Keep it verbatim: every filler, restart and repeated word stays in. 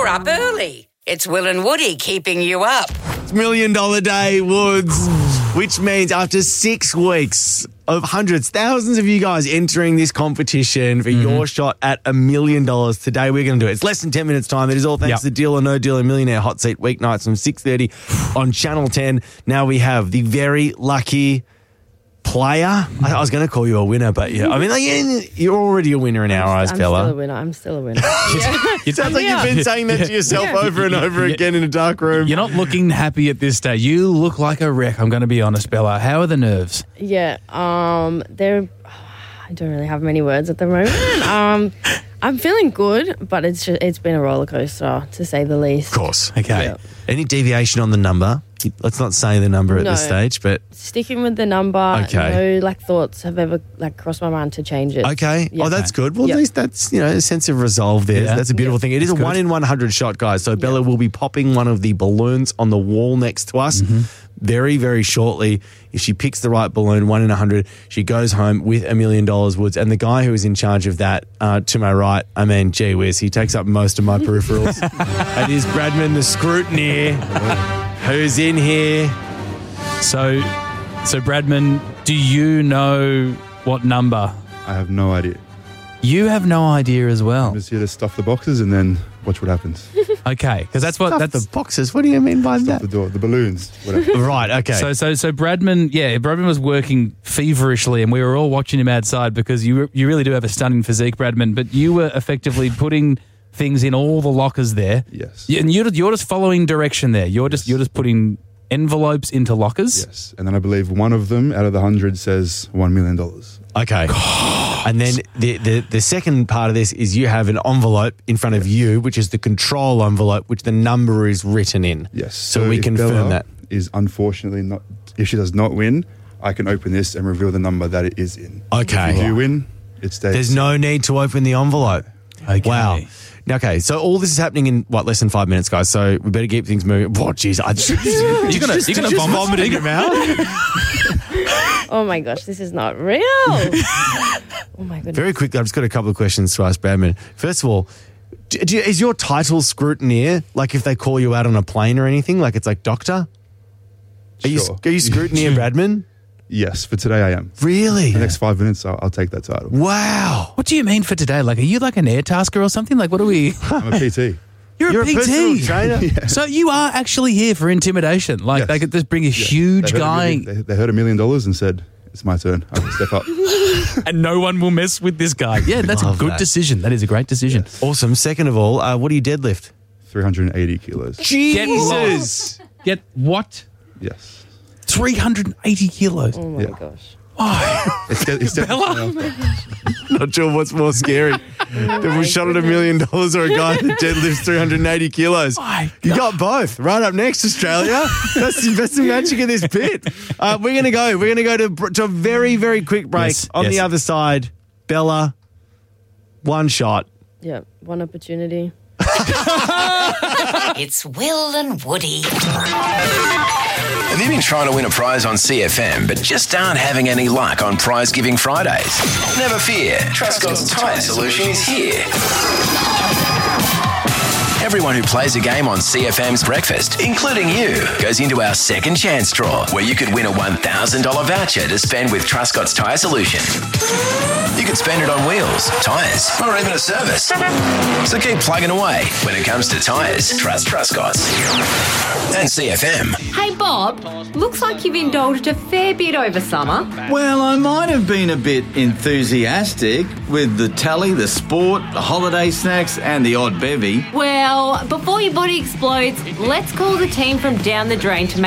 You're up early. It's Will and Woody keeping you up. It's Million Dollar Day, Woods, which means after six weeks of hundreds, thousands of you guys entering this competition for mm-hmm. your shot at a million dollars, today we're going to do it. It's less than ten minutes time. It is all thanks yep. to Deal or No Deal and Millionaire Hot Seat weeknights from six thirty on Channel ten. Now we have the very lucky player. I, I was going to call you a winner, but yeah, I mean, like, you're already a winner in our eyes, I'm Bella. I'm still a winner. I'm still a winner. Yeah. It sounds like you've been saying that to yourself yeah. over and over Yeah. again in a dark room. You're not looking happy at this stage. You look like a wreck, I'm going to be honest, Bella. How are the nerves? Yeah, um, they're. I don't really have many words at the moment. Um, I'm feeling good, but it's just, it's been a roller coaster to say the least. Of course. Okay. Yeah. Any deviation on the number? Let's not say the number at No. this stage, but Sticking with the number. Okay. No, like thoughts have ever like crossed my mind to change it. okay. Yeah. Oh, that's good. Well, Yeah. at least that's, you know, a sense of resolve there. Yeah. That's a beautiful Yeah. thing. It is That's a one good. in one hundred shot, guys. So Bella will be popping one of the balloons on the wall next to us very, very shortly. If she picks the right balloon, one in a hundred, she goes home with a million dollars, Woods. And the guy who is in charge of that, uh, to my right, I mean, gee whiz, he takes up most of my peripherals. It is Bradman, the scrutineer, who's in here. So, so Bradman, do you know what number? I have no idea. You have no idea as well. I'm just here to stuff the boxes and then watch what happens. Okay, because that's what Stuff that's the boxes. What do you mean by Stuff that? the door, the balloons, whatever. Right, okay. So, so, so Bradman, yeah, Bradman was working feverishly, and we were all watching him outside because you, you really do have a stunning physique, Bradman. But you were effectively putting things in all the lockers there. Yes. Yeah, and you're you're just following direction there. You're just you're just putting envelopes into lockers. Yes. And then I believe one of them out of the hundred says one million dollars. Okay. And then the, the, the second part of this is you have an envelope in front of you, which is the control envelope, which the number is written in. Yes. So, we if confirm Bella that. is unfortunately not, if she does not win, I can open this and reveal the number that it is in. Okay. If you do win, it stays. There's no need to open the envelope. Okay. Wow. Now, okay, so all this is happening in, what, less than five minutes, guys, so we better keep things moving. Oh, jeez. I You're gonna you're gonna just vomit, vomit in your mouth? Oh my gosh, this is not real. Oh my goodness. Very quickly, I've just got a couple of questions to ask Bradman. First of all, do, do, is your title scrutineer, like if they call you out on a plane or anything, like it's like doctor? Are you, Sure. are you scrutineer Bradman? Yes, for today I am. Really? The next five minutes, I'll, I'll take that title. Wow. What do you mean for today? Like, are you like an air tasker or something? Like, what are we? I'm a P T. You're, You're a a P personal T. trainer? So you are actually here for intimidation. Like Yes. they could just bring a Yes. huge They heard a guy, million- they, they heard a million dollars and said, it's my turn. I will step up. and no one will mess with this guy. Yeah, that's a Love good that. decision. That is a great decision. Awesome. Second of all, uh, what do you deadlift? three hundred eighty kilos. Jesus. Get what? Yes. three hundred eighty kilos. Oh my Yeah. gosh. It's, de- it's definitely Not sure what's more scary. That we shot at a million dollars or a guy that deadlifts three hundred eighty kilos. My You got both. Right up next, Australia. That's, that's the magic of this bit. Uh, we're going to go. We're going to go to, to a very, very quick break. Yes, On yes. the other side, Bella, one shot. Yeah, one opportunity. It's Will and Woody. Have you been trying to win a prize on C F M but just aren't having any luck on Prize Giving Fridays? Never fear, Trustcott's Tyre Solution is here. Everyone who plays a game on C F M's Breakfast, including you, goes into our second chance draw where you could win a one thousand dollars voucher to spend with Trustcott's Tyre Solution. You could spend it on wheels, tyres, or even a service. So keep plugging away. When it comes to tyres, trust Trustcott's. And C F M. Hey Bob, looks like you've indulged a fair bit over summer. Well, I might have been a bit enthusiastic with the telly, the sport, the holiday snacks and the odd bevy. Well, before your body explodes, let's call the team from Down the Drain to